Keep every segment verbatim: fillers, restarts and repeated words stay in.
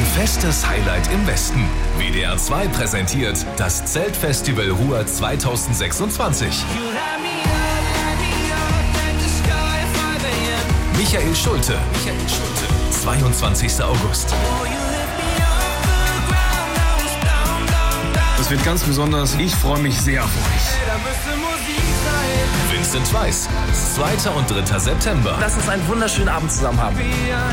Festes Highlight im Westen. W D R zwei präsentiert das Zeltfestival Ruhr zweitausendsechsundzwanzig. Michael Schulte. Michael Schulte. zweiundzwanzigster August. Das wird ganz besonders. Ich freue mich sehr auf euch. Vincent Weiss. zweiter und dritter September. Lass uns einen wunderschönen Abend zusammen haben.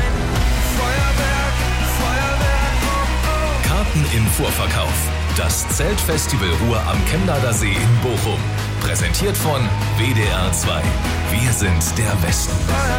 Karten im Vorverkauf. Das Zeltfestival Ruhr am Chemnader See in Bochum. Präsentiert von W D R zwei. Wir sind der Westen.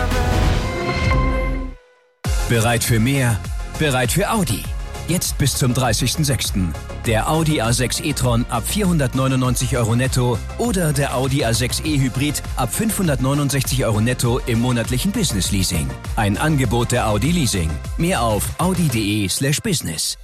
Bereit für mehr? Bereit für Audi. Jetzt bis zum dreißigsten sechsten Der Audi A sechs e-tron ab vierhundertneunundneunzig Euro netto oder der Audi A sechs e Hybrid ab fünfhundertneunundsechzig Euro netto im monatlichen Business Leasing. Ein Angebot der Audi Leasing. Mehr auf audi.de slash business.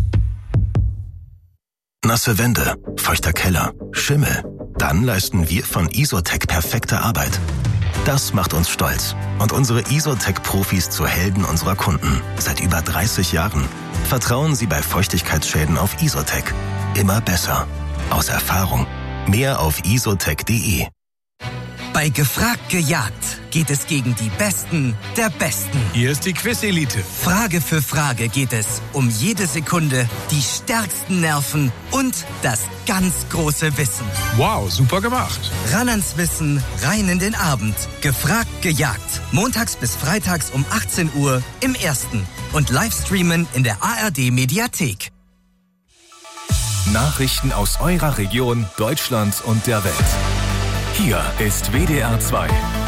Nasse Wände, feuchter Keller, Schimmel. Dann leisten wir von Isotec perfekte Arbeit. Das macht uns stolz und unsere Isotec-Profis zu Helden unserer Kunden. Seit über dreißig Jahren. Vertrauen Sie bei Feuchtigkeitsschäden auf Isotec. Immer besser. Aus Erfahrung. Mehr auf isotec punkt de. Bei Gefragt gejagt geht es gegen die Besten der Besten. Hier ist die Quiz-Elite. Frage für Frage geht es um jede Sekunde, die stärksten Nerven und das ganz große Wissen. Wow, super gemacht. Ran ans Wissen, rein in den Abend. Gefragt gejagt. Montags bis freitags um achtzehn Uhr im Ersten. Und Livestreamen in der A R D-Mediathek. Nachrichten aus eurer Region, Deutschland und der Welt. Hier ist W D R zwei.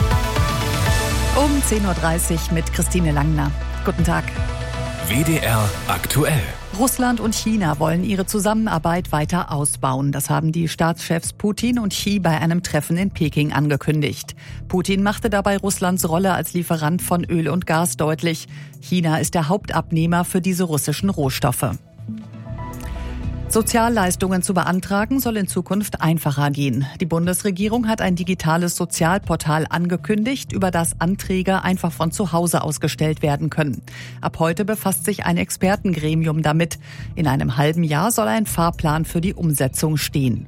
Um zehn Uhr dreißig mit Christine Langner. Guten Tag. W D R aktuell. Russland und China wollen ihre Zusammenarbeit weiter ausbauen. Das haben die Staatschefs Putin und Xi bei einem Treffen in Peking angekündigt. Putin machte dabei Russlands Rolle als Lieferant von Öl und Gas deutlich. China ist der Hauptabnehmer für diese russischen Rohstoffe. Sozialleistungen zu beantragen soll in Zukunft einfacher gehen. Die Bundesregierung hat ein digitales Sozialportal angekündigt, über das Anträge einfach von zu Hause aus gestellt werden können. Ab heute befasst sich ein Expertengremium damit. In einem halben Jahr soll ein Fahrplan für die Umsetzung stehen.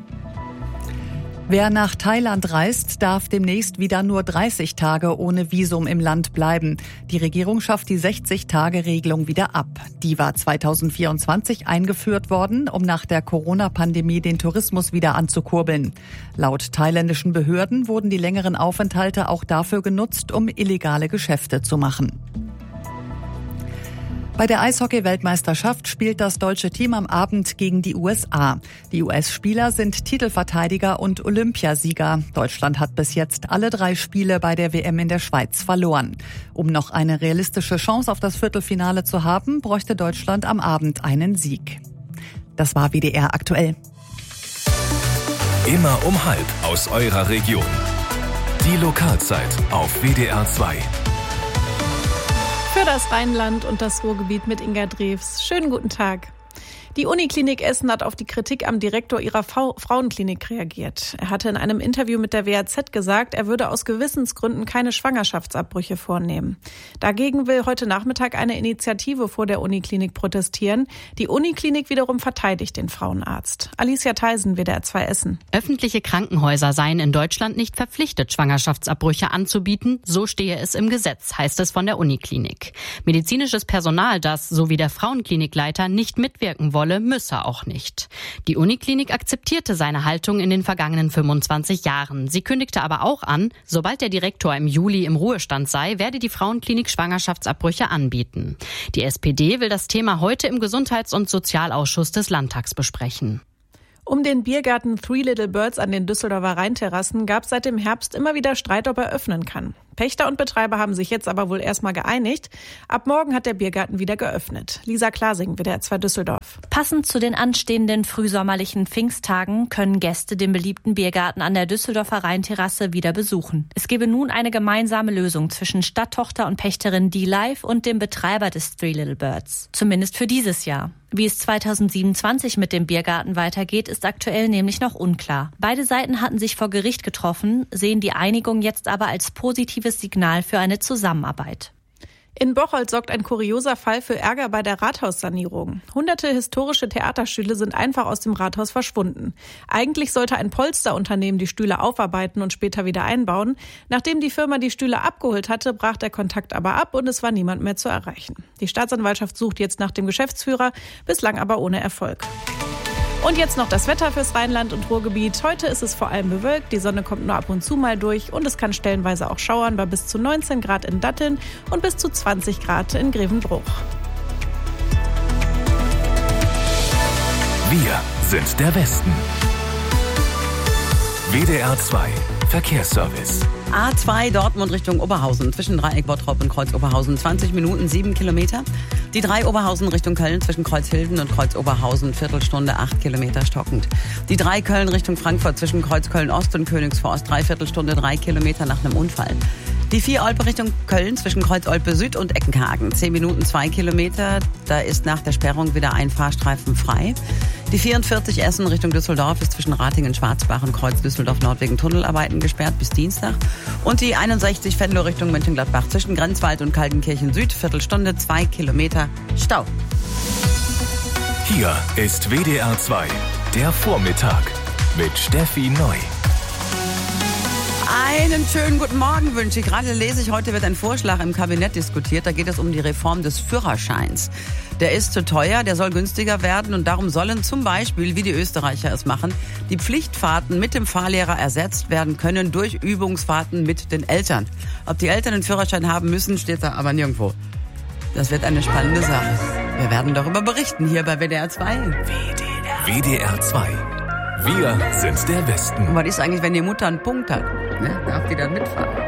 Wer nach Thailand reist, darf demnächst wieder nur dreißig Tage ohne Visum im Land bleiben. Die Regierung schafft die sechzig-Tage-Regelung wieder ab. Die war zweitausendvierundzwanzig eingeführt worden, um nach der Corona-Pandemie den Tourismus wieder anzukurbeln. Laut thailändischen Behörden wurden die längeren Aufenthalte auch dafür genutzt, um illegale Geschäfte zu machen. Bei der Eishockey-Weltmeisterschaft spielt das deutsche Team am Abend gegen die U S A. Die U S-Spieler sind Titelverteidiger und Olympiasieger. Deutschland hat bis jetzt alle drei Spiele bei der W M in der Schweiz verloren. Um noch eine realistische Chance auf das Viertelfinale zu haben, bräuchte Deutschland am Abend einen Sieg. Das war W D R aktuell. Immer um halb aus eurer Region. Die Lokalzeit auf W D R zwei. Für das Rheinland und das Ruhrgebiet mit Inga Drews. Schönen guten Tag. Die Uniklinik Essen hat auf die Kritik am Direktor ihrer Frauenklinik reagiert. Er hatte in einem Interview mit der W A Z gesagt, er würde aus Gewissensgründen keine Schwangerschaftsabbrüche vornehmen. Dagegen will heute Nachmittag eine Initiative vor der Uniklinik protestieren. Die Uniklinik wiederum verteidigt den Frauenarzt. Alicia Theisen, W D R zwei Essen. Öffentliche Krankenhäuser seien in Deutschland nicht verpflichtet, Schwangerschaftsabbrüche anzubieten. So stehe es im Gesetz, heißt es von der Uniklinik. Medizinisches Personal, das, so wie der Frauenklinikleiter, nicht mitwirken wolle, müsse auch nicht. Die Uniklinik akzeptierte seine Haltung in den vergangenen fünfundzwanzig Jahren. Sie kündigte aber auch an, sobald der Direktor im Juli im Ruhestand sei, werde die Frauenklinik Schwangerschaftsabbrüche anbieten. Die S P D will das Thema heute im Gesundheits- und Sozialausschuss des Landtags besprechen. Um den Biergarten Three Little Birds an den Düsseldorfer Rheinterrassen gab es seit dem Herbst immer wieder Streit, ob er öffnen kann. Pächter und Betreiber haben sich jetzt aber wohl erstmal geeinigt. Ab morgen hat der Biergarten wieder geöffnet. Lisa Klasing, W D R zwei Düsseldorf. Passend zu den anstehenden frühsommerlichen Pfingsttagen können Gäste den beliebten Biergarten an der Düsseldorfer Rheinterrasse wieder besuchen. Es gebe nun eine gemeinsame Lösung zwischen Stadttochter und Pächterin D-Live und dem Betreiber des Three Little Birds. Zumindest für dieses Jahr. Wie es zweitausendsiebenundzwanzig mit dem Biergarten weitergeht, ist aktuell nämlich noch unklar. Beide Seiten hatten sich vor Gericht getroffen, sehen die Einigung jetzt aber als positives Signal für eine Zusammenarbeit. In Bocholt sorgt ein kurioser Fall für Ärger bei der Rathaussanierung. Hunderte historische Theaterstühle sind einfach aus dem Rathaus verschwunden. Eigentlich sollte ein Polsterunternehmen die Stühle aufarbeiten und später wieder einbauen. Nachdem die Firma die Stühle abgeholt hatte, brach der Kontakt aber ab und es war niemand mehr zu erreichen. Die Staatsanwaltschaft sucht jetzt nach dem Geschäftsführer, bislang aber ohne Erfolg. Und jetzt noch das Wetter fürs Rheinland und Ruhrgebiet. Heute ist es vor allem bewölkt, die Sonne kommt nur ab und zu mal durch und es kann stellenweise auch schauern bei bis zu neunzehn Grad in Datteln und bis zu zwanzig Grad in Grevenbruch. Wir sind der Westen. W D R zwei Verkehrsservice. A zwei Dortmund Richtung Oberhausen, zwischen Dreieck Bottrop und Kreuz Oberhausen, zwanzig Minuten, sieben Kilometer. Die drei Oberhausen Richtung Köln, zwischen Kreuzhilden und Kreuz Oberhausen, Viertelstunde, acht Kilometer stockend. Die drei Köln Richtung Frankfurt, zwischen Kreuz Köln Ost und Königsforst, Dreiviertelstunde, drei Kilometer nach einem Unfall. Die vier Olpe Richtung Köln, zwischen Kreuz Olpe Süd und Eckenhagen, zehn Minuten, zwei Kilometer. Da ist nach der Sperrung wieder ein Fahrstreifen frei. Die vierundvierzig Essen Richtung Düsseldorf ist zwischen Ratingen, Schwarzbach und Kreuz Düsseldorf Nord wegen Tunnelarbeiten gesperrt bis Dienstag. Und die einundsechzig Venlo Richtung Mönchengladbach zwischen Grenzwald und Kaltenkirchen Süd, Viertelstunde, zwei Kilometer Stau. Hier ist W D R zwei, der Vormittag mit Steffi Neu. Einen schönen guten Morgen wünsche ich. Gerade lese ich, heute wird ein Vorschlag im Kabinett diskutiert. Da geht es um die Reform des Führerscheins. Der ist zu teuer, der soll günstiger werden und darum sollen zum Beispiel, wie die Österreicher es machen, die Pflichtfahrten mit dem Fahrlehrer ersetzt werden können durch Übungsfahrten mit den Eltern. Ob die Eltern einen Führerschein haben müssen, steht da aber nirgendwo. Das wird eine spannende Sache. Wir werden darüber berichten hier bei W D R zwei. W D R zwei. Wir sind der Westen. Und was ist eigentlich, wenn die Mutter einen Punkt hat? Ne? Darf die dann mitfahren?